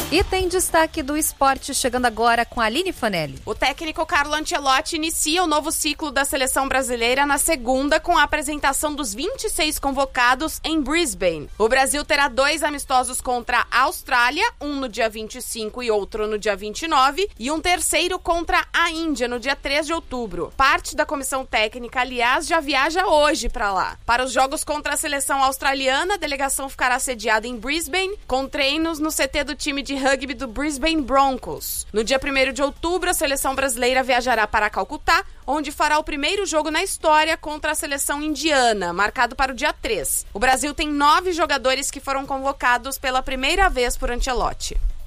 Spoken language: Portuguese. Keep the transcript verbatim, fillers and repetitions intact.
E tem destaque do esporte chegando agora com a Aline Fanelli. O técnico Carlo Ancelotti inicia o novo ciclo da seleção brasileira na segunda com a apresentação dos vinte e seis convocados em Brisbane. O Brasil terá dois amistosos contra a Austrália, um no dia vinte e cinco e outro no dia vinte e nove, e um terceiro contra a Índia no dia três de outubro. Parte da comissão técnica, aliás, já viaja hoje para lá. Para os jogos contra a seleção australiana, a delegação ficará sediada em Brisbane, com treinos no C T do time de rugby do Brisbane Broncos. No dia primeiro de outubro, a seleção brasileira viajará para Calcutá, onde fará o primeiro jogo na história contra a seleção indiana, marcado para o dia três. O Brasil tem nove jogadores que foram convocados pela primeira vez por Ancelotti.